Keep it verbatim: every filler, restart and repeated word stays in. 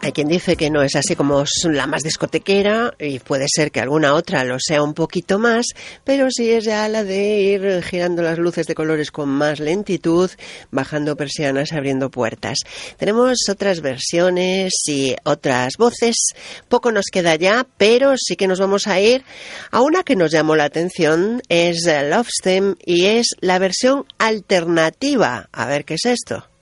Hay quien dice que no es así como la más discotequera y puede ser que alguna otra lo sea un poquito más, pero sí es ya la de ir girando las luces de colores con más lentitud, bajando persianas, abriendo puertas. Tenemos otras versiones y otras voces, poco nos queda ya, pero sí que nos vamos a ir a una que nos llamó la atención, es Love Stem y es la versión alternativa. A ver qué es esto.